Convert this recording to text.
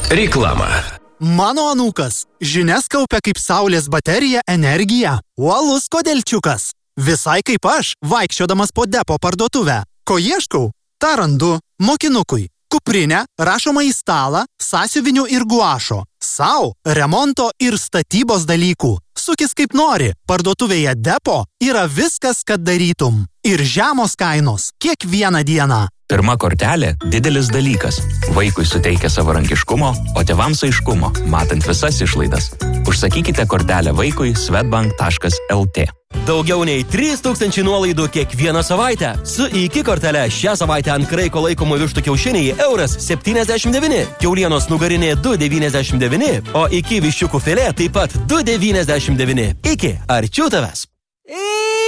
Reklama. Mano anūkas žinias kaupia kaip saulės baterija energiją. Uolus kodelčiukas. Visai kaip aš, vaikščiodamas po depo parduotuvę. Ko ieškau? Ta randu. Mokinukui. Kuprinę, rašomą į stalą, sąsiuvinių ir guašo. Sau, remonto ir statybos dalykų. Sukis kaip nori. Parduotuvėje depo yra viskas, kad darytum. Ir žemos kainos. Kiekvieną dieną. Pirma kortelė – didelis dalykas. Vaikui suteikia savarankiškumo, o tėvams aiškumo, matant visas išlaidas. Užsakykite kortelę vaikui swedbank.lt. Daugiau nei 3000 nuolaidų kiekvieną savaitę. Su IKI kortele šią savaitę ant kraiko laikomų vištų kiaušiniai €79, kiaulienos nugarinė €2,99, o IKI viščiukų filė taip pat €2,99. IKI, arčiau tavęs.